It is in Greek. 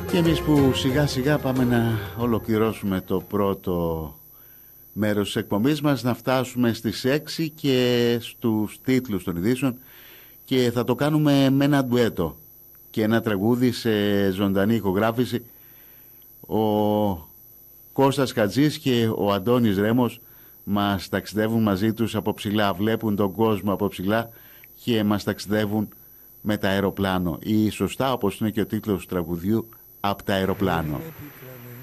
Και εμείς που σιγά σιγά πάμε να ολοκληρώσουμε το πρώτο μέρος της εκπομπής μας, να φτάσουμε στις 6 και στους τίτλους των ειδήσεων, και θα το κάνουμε με ένα ντουέτο και ένα τραγούδι σε ζωντανή ηχογράφηση. Ο Κώστας Χατζής και ο Αντώνης Ρέμος μας ταξιδεύουν μαζί τους από ψηλά, βλέπουν τον κόσμο από ψηλά και μας ταξιδεύουν με τα αεροπλάνο, ή σωστά όπως είναι και ο τίτλος του τραγουδιού, από τα αεροπλάνο.